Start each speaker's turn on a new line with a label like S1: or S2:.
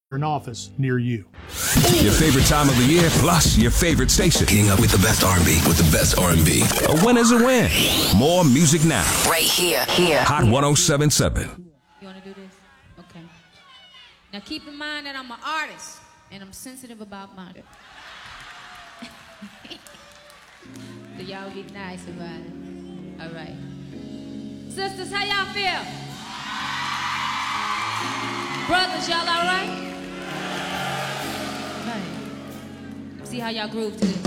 S1: an office near you.
S2: Your favorite time of the year, plus your favorite station.
S3: Keeping up with the best R&B, with the best R&B.
S2: A win is a win. More music now.
S4: Right here.
S2: Hot 107.7.
S5: You want to do this? Okay. Now keep in mind that I'm an artist, and I'm sensitive about murder. So y'all be nice about it. All right. Sisters, how y'all feel? Brothers, y'all all right? Right. See how y'all groove to this.